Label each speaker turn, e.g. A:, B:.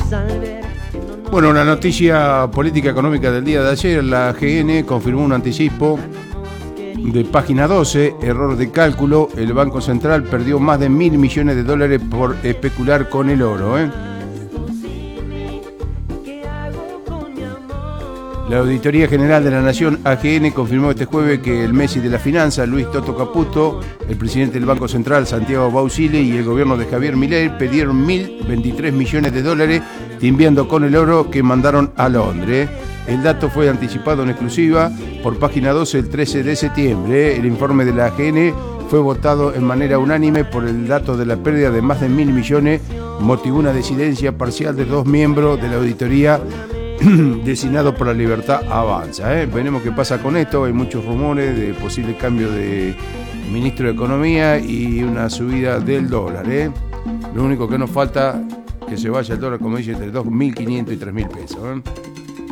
A: Bueno, una noticia política económica del día de ayer, la AGN confirmó un anticipo de página 12, error de cálculo, el Banco Central perdió más de 1.000 millones de dólares por especular con el oro. La Auditoría General de la Nación, AGN, confirmó este jueves que el Messi de la Finanza, Luis Toto Caputo, el presidente del Banco Central, Santiago Bausile, y el gobierno de Javier Milei pidieron 1.023 millones de dólares timbiando con el oro que mandaron a Londres. El dato fue anticipado en exclusiva por página 12 el 13 de septiembre. El informe de la AGN fue votado en manera unánime por el dato de la pérdida de más de 1.000 millones, motivó una disidencia parcial de 2 miembros de la auditoría designado por La Libertad Avanza. Veremos qué pasa con esto. Hay muchos rumores de posible cambio de ministro de Economía y una subida del dólar. Lo único que nos falta que se vaya el dólar, como dice, entre 2.500 y 3.000 pesos.